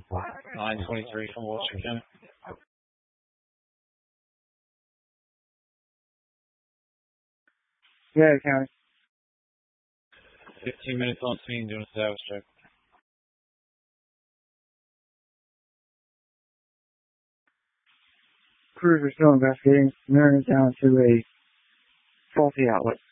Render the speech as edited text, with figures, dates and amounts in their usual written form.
923 from Washington. Yeah, County. 15 minutes on scene doing a status check. Crews are still investigating, narrowing it down to a faulty outlet.